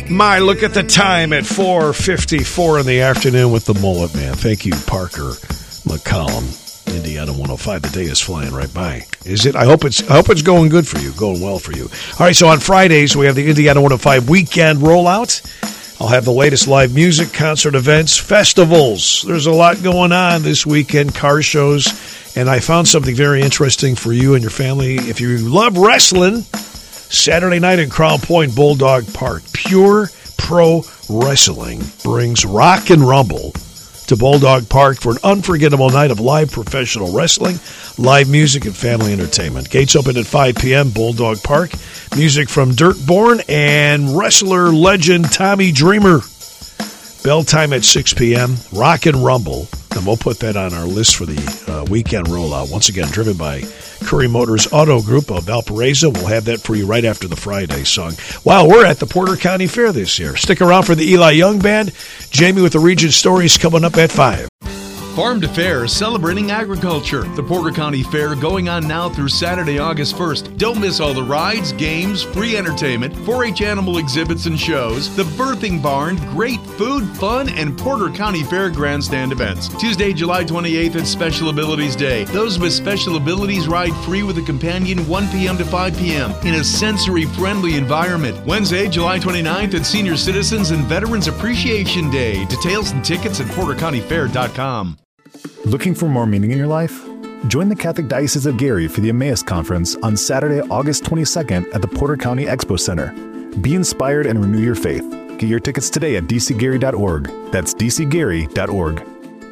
My, look at the time at 4:54 in the afternoon with the Mullet Man. Thank you, Parker McCollum. Indiana 105. The day is flying right by. Is it? I hope it's going good for you, going well for you. All right, so on Fridays, we have the Indiana 105 weekend rollout. I'll have the latest live music, concert events, festivals. There's a lot going on this weekend, car shows, and I found something very interesting for you and your family. If you love wrestling, Saturday night in Crown Point Bulldog Park, Pure Pro Wrestling brings Rock and Rumble to Bulldog Park for an unforgettable night of live professional wrestling, live music, and family entertainment. Gates open at 5 p.m., Bulldog Park. Music from Dirtborn and wrestler legend Tommy Dreamer. Bell time at 6 p.m., Rock and Rumble. And we'll put that on our list for the weekend rollout. Once again, driven by Curry Motors Auto Group of Valparaiso. We'll have that for you right after the Friday song. Wow, we're at the Porter County Fair this year. Stick around for the Eli Young Band. Jamie with the Region Stories coming up at 5. Farm to Fair, celebrating agriculture. The Porter County Fair going on now through Saturday, August 1st. Don't miss all the rides, games, free entertainment, 4-H animal exhibits and shows, the birthing barn, great food, fun, and Porter County Fair grandstand events. Tuesday, July 28th is Special Abilities Day. Those with special abilities ride free with a companion 1 p.m. to 5 p.m. in a sensory-friendly environment. Wednesday, July 29th is Senior Citizens and Veterans Appreciation Day. Details and tickets at portercountyfair.com. Looking for more meaning in your life? Join the Catholic Diocese of Gary for the Emmaus Conference on Saturday, August 22nd at the Porter County Expo Center. Be inspired and renew your faith. Get your tickets today at dcgary.org. That's dcgary.org.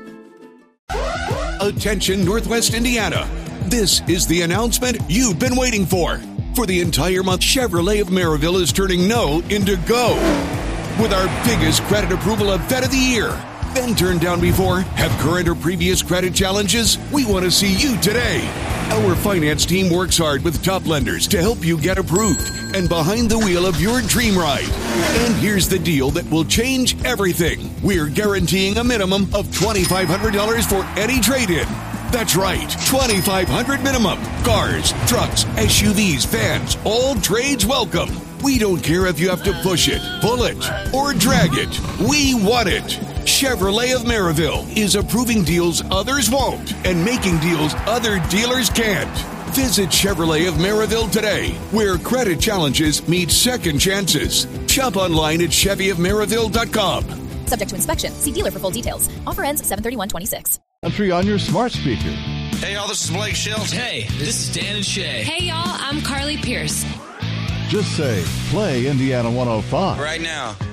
Attention, Northwest Indiana. This is the announcement you've been waiting for. For the entire month, Chevrolet of Maryville is turning no into go. With our biggest credit approval event of the year. Been turned down before? Have current or previous credit challenges? We want to see you today. Our finance team works hard with top lenders to help you get approved and behind the wheel of your dream ride. And here's the deal that will change everything. We're guaranteeing a minimum of $2,500 for any trade-in. That's right, $2,500 minimum. Cars, trucks, SUVs, vans, all trades welcome. We don't care if you have to push it, pull it, or drag it. We want it. Chevrolet of Maryville is approving deals others won't and making deals other dealers can't. Visit Chevrolet of Maryville today, where credit challenges meet second chances. Shop online at ChevyofMaryville.com. Subject to inspection. See dealer for full details. Offer ends 7/31/26. Country on your smart speaker. Hey, y'all, this is Blake Shelton. Hey, this is Dan and Shay. Hey, y'all, I'm Carly Pierce. Just say, play Indiana 105. Right now.